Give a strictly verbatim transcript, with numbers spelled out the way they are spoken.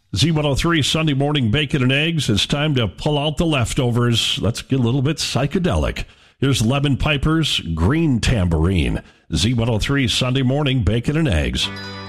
Z one oh three Sunday Morning Bacon and Eggs. It's time to pull out the leftovers. Let's get a little bit psychedelic. Here's Lemon Piper's Green Tambourine. Z one oh three Sunday Morning Bacon and Eggs.